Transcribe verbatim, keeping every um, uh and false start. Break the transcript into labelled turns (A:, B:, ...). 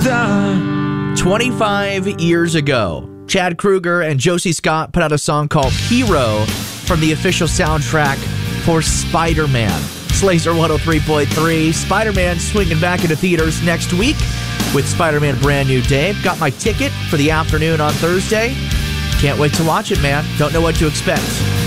A: star.
B: twenty-five years ago, Chad Kroeger and Josie Scott put out a song called Hero from the official soundtrack for Spider-Man. It's Laser one oh three point three. Spider-Man swinging back into theaters next week with Spider-Man Brand New Day. Got my ticket for the afternoon on Thursday. Can't wait to watch it, man. Don't know what to expect.